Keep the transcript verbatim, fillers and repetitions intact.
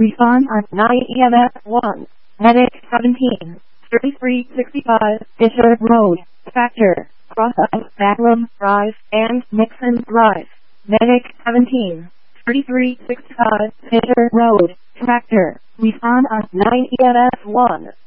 Respond on nine E M S one. Medic seventeen, thirty-three sixty-five, Fisher Road, Factor, Cross of Backroom Drive and Nixon Drive. Medic seventeen, thirty-three sixty-five, Fisher Road, Factor. Respond on nine E M S one.